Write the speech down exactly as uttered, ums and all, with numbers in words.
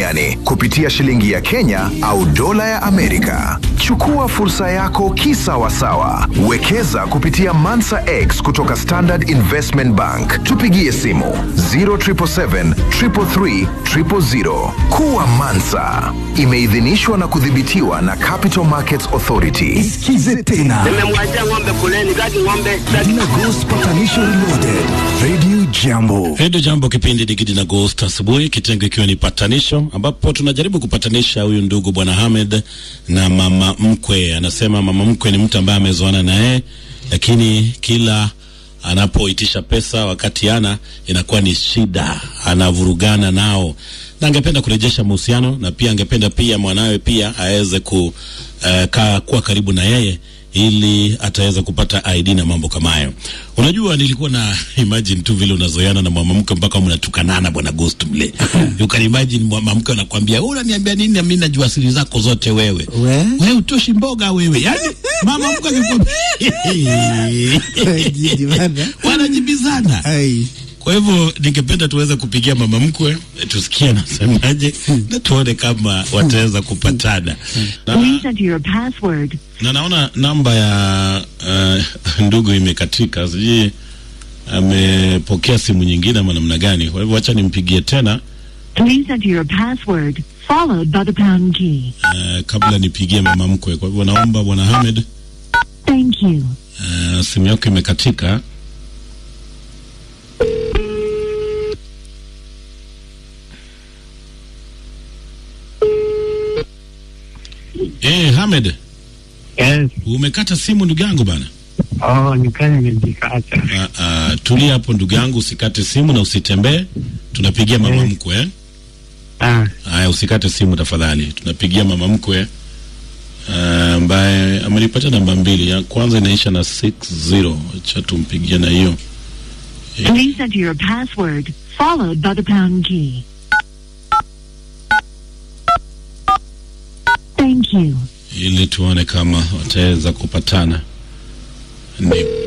duniani kupitia shilingi ya Kenya au dola ya Amerika. Chukua fursa yako kisawasawa. Wekeza kupitia Mansa X kutoka Standard Investment Bank. Tupigie simu zero seven seven, three three three, zero zero zero. Kuwa Mansa. Imeidhinishwa na kudhibitiwa na Capital Markets Authority. Isikize tena. Nimemwachia ng'ombe kuleni, gati ng'ombe. Dina Ghost Patanisho Reloaded. Radio Jambo. Radio Jambo, kipindi Digidi na Ghost asubuhi, kitengo ikiwa ni patanisho, ambapo tunajaribu kupatanisha huyu ndugu bwana Hamed na mama mkwe. Anasema mama mkwe ni mtu ambaye amezoana naye, lakini kila anapoitisha pesa wakati ana inakuwa ni shida, anavurugana nao, na angependa kurejesha mahusiano, na pia angependa pia mwanawe pia aweze ku uh, ka, kuwa karibu na yeye ili ataweza kupata I D na mambo kama hayo. Unajua, nilikuwa na imagine tu vile unazoeana na mwanamke mpaka mnatukanana bwana Ghost mle. You can imagine mwanamke anakuambia, "Unaniambia nini na mimi najua siri zako zote wewe." We? Wewe utoshi mboga wewe. Yaani mama mke akikwambia wanajibizana. Ai. Kwa hivyo ningependa tuweze kupigia mama mkwe tusikie anasemaje na tuone kama wataweza kupatana. Please enter your password. Na naona namba ya uh, ndugu imekatika. Sijui amepokea simu nyingine ama namna gani. Kwa hivyo acha nimpigie tena. Please enter your password followed by the pound key. Uh, kabla nipigie mama mkwe. Kwa hivyo naomba bwana Hamed. Thank you. Uh, simu yako imekatika. Eh, Hamed. Yes. Umekata simu ndugu yangu bana. Oh, nikani nimejikata. Ah, ah, tulia hapo ndugu yangu, usikate simu na usitembee. Tunapigia mama Yes. mkwe. Eh? Ah. Haya, usikate simu tafadhali. Tunapigia mama mkwe ambaye uh, amenipatia namba mbili. Ya kwanza inaisha na six zero. Acha tumpigie na hiyo. Eh. Please enter your password followed by the pound key. Thank you. Ili tuone kama wataweza kupatana. Ni